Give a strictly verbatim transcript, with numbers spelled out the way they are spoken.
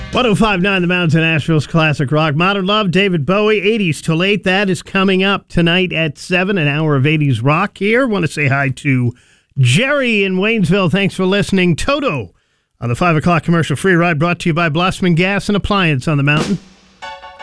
one oh five point nine The Mountain, Nashville's classic rock. Modern Love, David Bowie, eighties till late. That is coming up tonight at seven, an hour of eighties rock here. Want to say hi to Jerry in Waynesville. Thanks for listening. Toto on the five o'clock commercial free ride brought to you by Blossman Gas and Appliance on the Mountain.